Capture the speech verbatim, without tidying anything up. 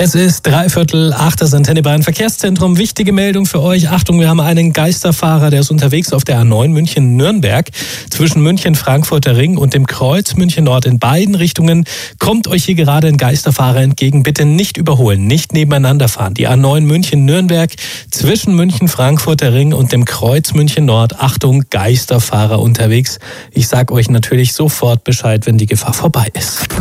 Es ist dreiviertel acht, das Antenne Bayern Verkehrszentrum. Wichtige Meldung für euch. Achtung, wir haben einen Geisterfahrer, der ist unterwegs auf der A neun München-Nürnberg. Zwischen München-Frankfurter Ring und dem Kreuz München-Nord in beiden Richtungen kommt euch hier gerade ein Geisterfahrer entgegen. Bitte nicht überholen, nicht nebeneinander fahren. Die A neun München-Nürnberg zwischen München-Frankfurter Ring und dem Kreuz München-Nord. Achtung, Geisterfahrer unterwegs. Ich sag euch natürlich sofort Bescheid, wenn die Gefahr vorbei ist.